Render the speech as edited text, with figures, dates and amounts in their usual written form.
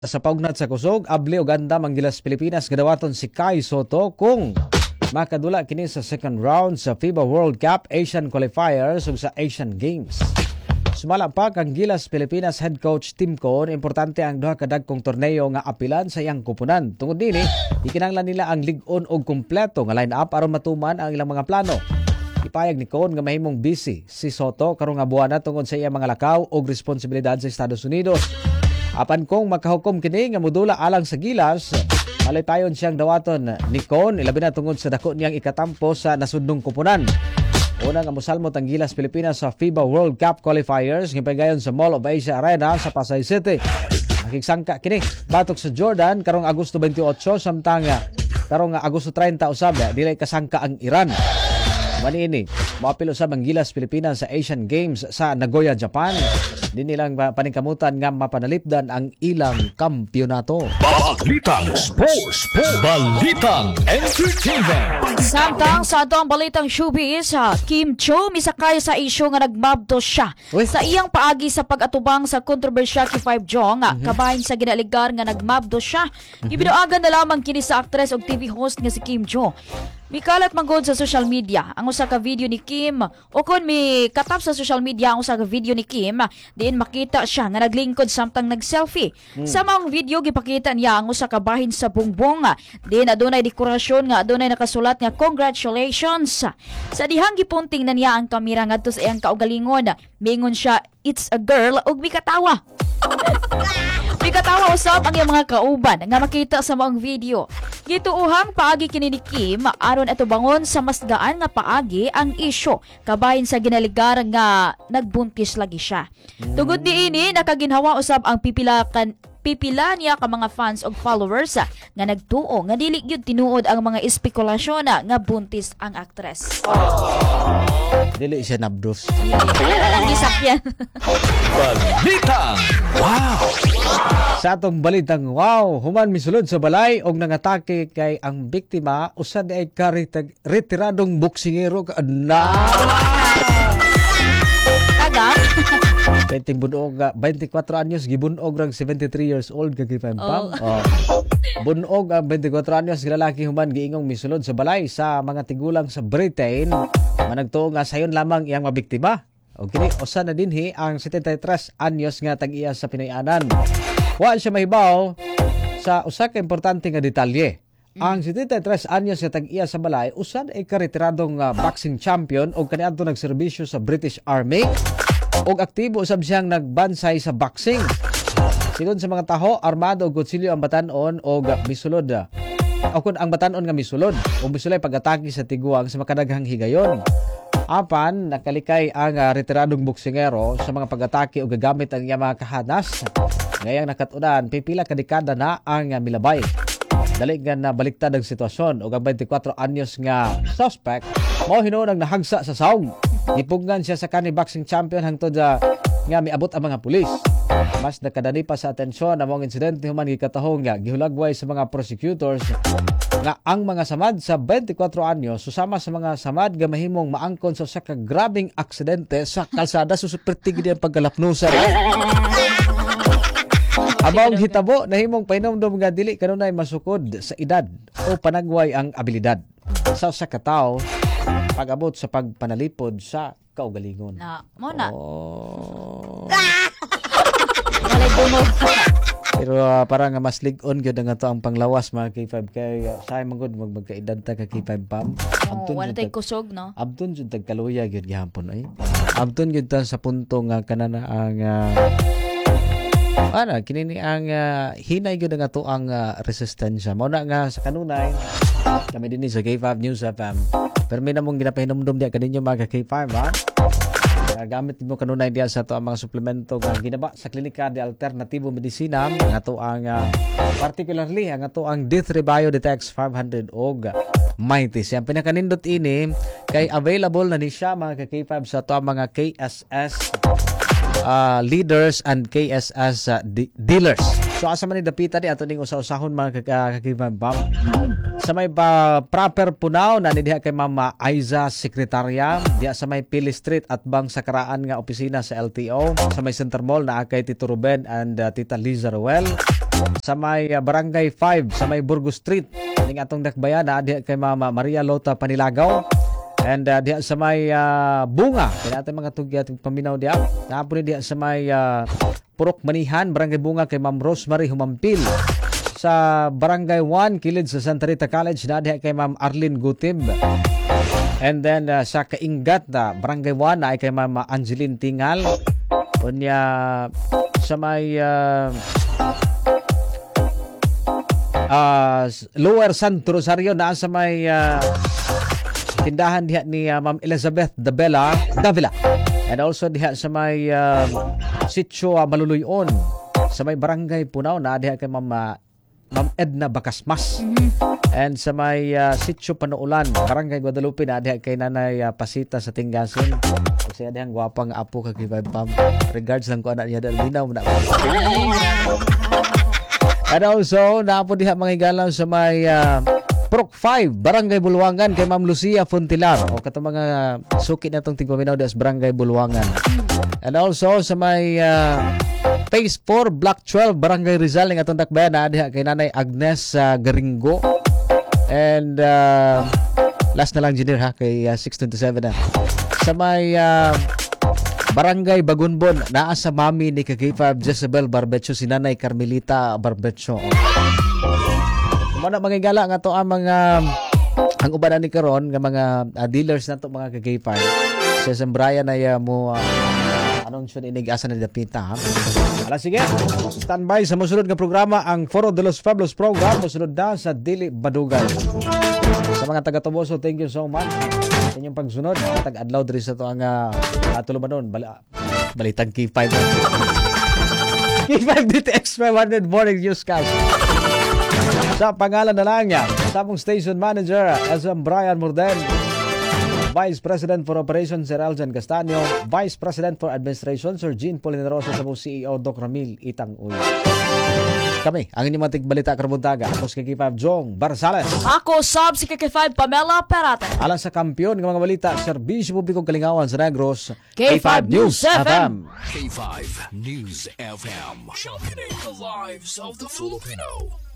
Sa paugnat sa kusog, abli o ganda manggilas Pilipinas gadawaton si Kai Soto kung makadula kini sa second round sa FIBA World Cup Asian Qualifiers ug sa Asian Games. Sumala pa kang gilas Pilipinas head coach Tim Con, importante ang duha ka dagkong torneo nga apilan sa iyang kupunan. Tungod dinhi, ikinahanglan nila ang lig-on og kumpleto nga line-up aron matuman ang ilang mga plano. Ipayag ni Con nga mahimong busy si Soto karong nga buwana tungod sa iyang mga lakaw og responsibilidad sa Estados Unidos. Apan kung makahukom kini nga modula alang sa gilas, malitayon siyang dawaton ni Con, ilabi na tungod sa dako niyang ikatampo sa nasudnong kupunan. Una nga mosalmot ang gilas Pilipinas sa FIBA World Cup Qualifiers nga pagayon sa Mall of Asia Arena sa Pasay City. Nakigsangka kini batok sa Jordan karong Agosto 28 samtang karong Agosto 30 usab dili kasangka ang Iran. Manini, maapil usab ang gilas Pilipinas sa Asian Games sa Nagoya, Japan. Di nilang paningkamutan nga mapanalipdan ang ilang kampyonato. Balitang Sports, Balitang Entertainment. Samtang sa ato ang balitang showbiz, Kim Cho misakay sa isyu nga nagmabdo siya sa iyang paagi sa pag-atubang sa kontrobersyal kay Five Jong, kabahin sa ginaligar nga nagmabdo siya. Ibinuagan na lamang kini sa actress ug TV host nga si Kim Cho. Mikalat manggod sa social media ang usa ka video ni Kim, o kon mi katap sa social media ang usa ka video ni Kim, diin makita siya nga naglingkod samtang nag-selfie. Sa maong video gipakita niya ang usa ka bahin sa bungbong, diin adunay dekorasyon nga adunay nakasulat nga congratulations. Sa dihang gipunting na niya ang kamera ngadto sa iyang kaugalingon, mingon siya, "It's a girl," ug mikatawa. Mikatawa usab ang iyang mga kauban nga makita sa maong video. Gituuhang paagi kini ni Kim aron ato bangon sa mas gaan nga paagi ang isyu kabahin sa ginaligar nga nagbuntis lagi siya. Tugod diini nakaginhawa usab ang pipila niya ka mga fans og followers nga nagtuo nga dili gyud tinuod ang mga espekulasyon nga buntis ang aktres. Dili siya nabdos. Ang gisakyan. Balitang Wow. Sa atong balitang wow, human misulod sa balay og nangatake kay ang biktima usa di ay retiradong boksingero na. Kaga. 24 anyos gibunog rang 73 years old kay Pampam. Bunog ang 24 anyos lalaki human giingong misulod sa balay sa mga tigulang sa Britain. Managtuo nga sayon lamang iyang mabiktima. O kini usa na dinhi ang 73 anyos nga tag-iya sa Pinayanan. Wa siya mahibaw sa usa ka importante nga detalye. Ang 73 anyos nga tag-iya sa balay usa ay karetiradong boxing champion o kaniadto nagserbisyo sa British Army og aktibo usab siyang nagbansay sa boxing. Sigon sa mga taho, armado og kutsilyo ang batan-on og misulod. O kun ang batan-on nga misulod o misulay pag-atake sa tiguang sa makadaghang higayon. Apan nakalikay ang retiradong boksingero sa mga pag-atake o gagamit ang iyang mga kahanas. Ngayang nakatunan, pipila ka dekada na ang milabay. Dali nga na baliktad ang sitwasyon o ang 24 anyos nga suspect mao hinuon ang nahagsa sa saong. Gipugnan siya sa kani boxing champion hangtod nga miabot ang mga pulis. Mas nakadani pa sa atensyon ang mga insidente human gikatahong nga gihulagway sa mga prosecutors nga ang mga samad sa 24 anyos susama sa mga samad nga mahimong maangkon sa usa ka grabing aksidente sa kalsada susupertigid ang pagkalapnusan. Abang hitabo nahimong pahinomdom nga dili kanunay masukod sa edad o panagway ang abilidad sa usa ka tawo pag-abot sa pagpanalipod sa kaugalingon. Na, mo na. Pero parang mas lig-on gyud nga to ang panglawas mga K5 kay say magud magkaedad ta ka K5 pam. Wala tay kusog no. Abton jud tag kaluya gyud gihapon ay. Abton gyud ta sa punto nga kanana ang kinini ang hinay gyud nga to ang resistensya. Mao na nga sa kanunay kami dinhi sa K5 News FM. Pero may namong ginapahinomdom diya kaninyo mga K5 ha. Gamit mo kanunay diya sa to ang mga suplemento nga ginaba sa Klinika de Alternativo Medicina nga to ang particularly nga to ang D3 Bio Detox 500 og Mighty. Ang pinakanindot ini kay available na ni siya mga K5 sa to ang mga KSS leaders and KSS dealers. So asa man ni dapita di ato ning usa-usahon mga kakibambam. Sa may proper punaw na ni diha kay Mama Aiza Sekretarya, diha sa may Pili Street at bang sa karaan nga opisina sa LTO, sa may Center Mall na kay Tito Ruben and Tita Liza Ruel. Sa may Barangay 5 sa may Burgos Street ning atong dakbayan na diha kay Mama Maria Lota Panilagaw. And diha sa may Bunga, kaya natin mga tugya paminaw diha. Napo ni diha sa may Purok Manihan, Barangay Bunga kay Ma'am Rosemary Humampil. Sa Barangay 1, kilid sa Santa Rita College, na diha kay Ma'am Arlene Gutib. And then sa Kaingat, Barangay 1, na ay kay Ma'am Angeline Tingal. Unya sa may Lower Santo Rosario, na sa may tindahan diha ni Ma'am Elizabeth Davila. And also diha sa may Sitio Maluluyon, sa may Barangay Punaw, na diha kay Ma'am Edna Bakasmas. And sa may Sitio Panuulan, Barangay Guadalupe, na diha kay Nanay Pasita sa Tingasin. Kasi dihang gwapang apo kay Pam. Regards lang ko anak niya dahil linaw mo na. And also, naapo diha mga igalaw sa may Prok 5, Barangay Bulwangan kay Ma'am Lucia Fontilar. O kato mga suki na itong tigpaminaw das Barangay Bulwangan. And also sa may Phase 4, Block 12, Barangay Rizal ng atong dakbayan na diha kay Nanay Agnes Garingo. And last na lang engineer ha kay 627 na. Sa may Barangay Bagunbon, naa sa mami ni Kagifab Jezebel Barbecho, si Nanay Carmelita Barbecho. Mana mangigala nga to ang mga ang uban ni karon nga mga dealers na to mga Kagifab. Sa Sembraya na mo anong siya inigasa na dapita ha. Ala sige, standby sa musunod nga programa ang Foro de los Pueblos program musunod na sa Dili Badugay. Sa mga taga-Toboso, thank you so much sa inyong pagsunod. Tag-adlaw diri sa to ang tulumanon balitang K5. K5 DTX 500 morning newscast. Sa pangalan na lang niya, sa mong station manager SM Brian Morden, Vice President for Operations Sir Aljan Castaño, Vice President for Administration Sir Jean Polinerosa, sa mong CEO Doc Ramil Itang Uy. Kami, ang inyong mga tigbalita karbuntaga. Ako si Kikipab Jong Barsales. Ako sab si Kikipab Pamela Perate. Alang sa kampiyon ng mga balita, Serbisyo Publikong Kalingawan sa Negros, K5 News FM. K5 News FM. Championing the lives of the Filipino.